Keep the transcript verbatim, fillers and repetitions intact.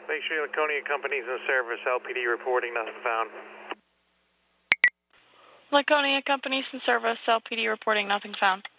Make sure Laconia Company's in service. L P D reporting, nothing found. Laconia Company's in service. L P D reporting, nothing found.